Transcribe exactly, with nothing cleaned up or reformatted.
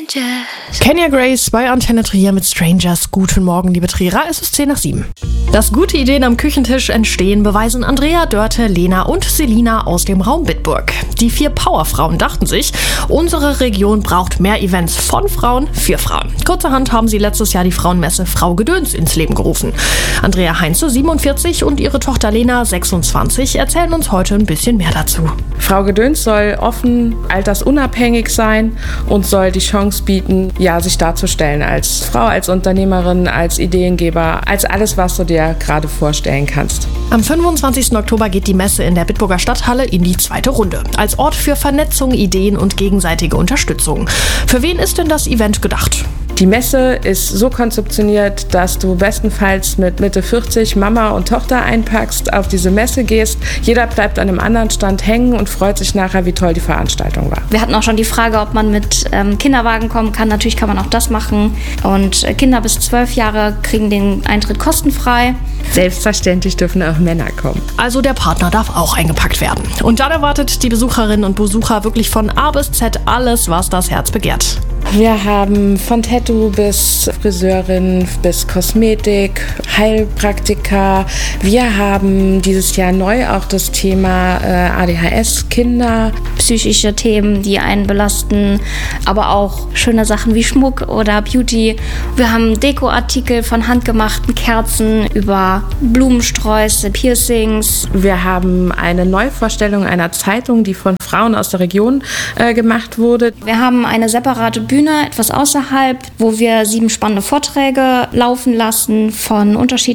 Strangers. Kenya Grace bei Antenne Trier mit Strangers. Guten Morgen, liebe Trierer, es ist zehn nach sieben. Dass gute Ideen am Küchentisch entstehen, beweisen Andrea, Dörte, Lena und Selina aus dem Raum Bitburg. Die vier Powerfrauen dachten sich, unsere Region braucht mehr Events von Frauen für Frauen. Kurzerhand haben sie letztes Jahr die Frauenmesse Frau Gedöns ins Leben gerufen. Andrea Heinze, siebenundvierzig, und ihre Tochter Lena, sechsundzwanzig, erzählen uns heute ein bisschen mehr dazu. Frau Gedöns soll offen, altersunabhängig sein und soll die Chance bieten, ja, sich darzustellen als Frau, als Unternehmerin, als Ideengeber, als alles, was du dir gerade vorstellen kannst. Am fünfundzwanzigsten Oktober geht die Messe in der Bitburger Stadthalle in die zweite Runde. Als Ort für Vernetzung, Ideen und gegenseitige Unterstützung. Für wen ist denn das Event gedacht? Die Messe ist so konzeptioniert, dass du bestenfalls mit Mitte vierzig Mama und Tochter einpackst, auf diese Messe gehst. Jeder bleibt an einem anderen Stand hängen und freut sich nachher, wie toll die Veranstaltung war. Wir hatten auch schon die Frage, ob man mit ähm, Kinderwagen kommen kann. Natürlich kann man auch das machen. Und äh, Kinder bis zwölf Jahre kriegen den Eintritt kostenfrei. Selbstverständlich dürfen auch Männer kommen. Also der Partner darf auch eingepackt werden. Und dann erwartet die Besucherinnen und Besucher wirklich von A bis Z alles, was das Herz begehrt. Wir haben von Tattoo bis Friseurin, bis Kosmetik, Heilpraktiker. Wir haben dieses Jahr neu auch das Thema äh, A D H S, Kinder. Psychische Themen, die einen belasten, aber auch schöne Sachen wie Schmuck oder Beauty. Wir haben Dekoartikel von handgemachten Kerzen über Blumensträuße, Piercings. Wir haben eine Neuvorstellung einer Zeitung, die von Frauen aus der Region äh, gemacht wurde. Wir haben eine separate Bühne, etwas außerhalb, wo wir sieben spannende Vorträge laufen lassen von unterschiedlichen